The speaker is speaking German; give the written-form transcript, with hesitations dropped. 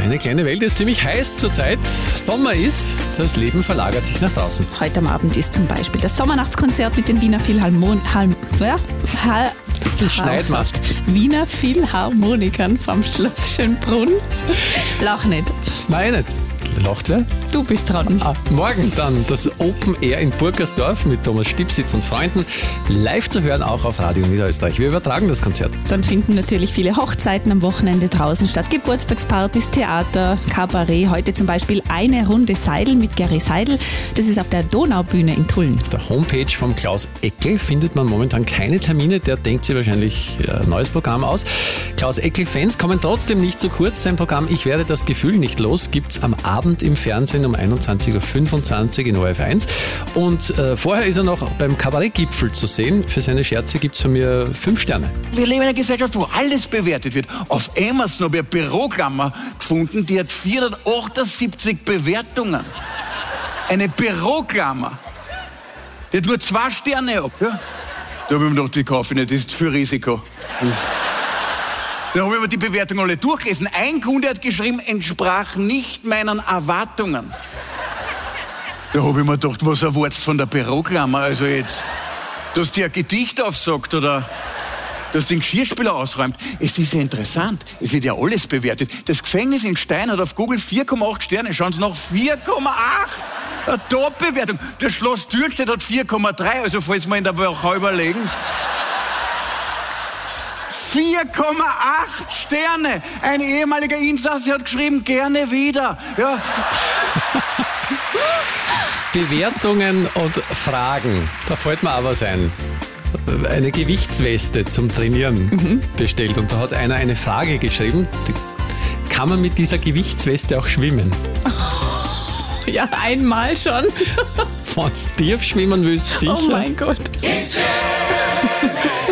Eine kleine Welt ist ziemlich heiß zurzeit. Sommer ist, das Leben verlagert sich nach draußen. Heute am Abend ist zum Beispiel das Sommernachtskonzert mit den Wiener Wiener Philharmonikern vom Schloss Schönbrunn. Lach nicht. Nein, nicht. Lacht wer? Du bist dran. Morgen dann das Open Air in Burgersdorf mit Thomas Stipsitz und Freunden. Live zu hören, auch auf Radio Niederösterreich. Wir übertragen das Konzert. Dann finden natürlich viele Hochzeiten am Wochenende draußen statt. Geburtstagspartys, Theater, Kabarett. Heute zum Beispiel eine Runde Seidel mit Gary Seidel. Das ist auf der Donaubühne in Tulln. Auf der Homepage von Klaus Eckel findet man momentan keine Termine. Der denkt sich wahrscheinlich ein neues Programm aus. Klaus Eckel-Fans kommen trotzdem nicht zu kurz. Sein Programm Ich werde das Gefühl nicht los gibt's am Abend im Fernsehen um 21.25 Uhr in ORF1. Und vorher ist er noch beim Kabarettgipfel zu sehen. Für seine Scherze gibt es von mir 5 Sterne. Wir leben in einer Gesellschaft, wo alles bewertet wird. Auf Amazon habe ich eine Büroklammer gefunden, die hat 478 Bewertungen. Eine Büroklammer. Die hat nur 2 Sterne ab. Ja? Da habe ich mir gedacht, die kaufe ich nicht, das ist zu viel Risiko. Dann habe ich mir die Bewertungen alle durchgelesen. Ein Kunde hat geschrieben, entsprach nicht meinen Erwartungen. Da habe ich mir gedacht, was erwartest du von der Büroklammer? Also jetzt, dass die ein Gedicht aufsagt oder dass den Geschirrspüler ausräumt. Es ist ja interessant, es wird ja alles bewertet. Das Gefängnis in Stein hat auf Google 4,8 Sterne. Schauen Sie nach, 4,8! Eine Top-Bewertung. Das Schloss Dürnstedt hat 4,3, also falls wir in der Woche überlegen. 4,8 Sterne. Ein ehemaliger Insasse hat geschrieben, gerne wieder. Ja. Bewertungen und Fragen. Da fällt mir auch was ein. Eine Gewichtsweste zum Trainieren bestellt. Und da hat einer eine Frage geschrieben. Kann man mit dieser Gewichtsweste auch schwimmen? Ja, einmal schon. Wenn du tief schwimmen willst, sicher. Oh mein Gott. It's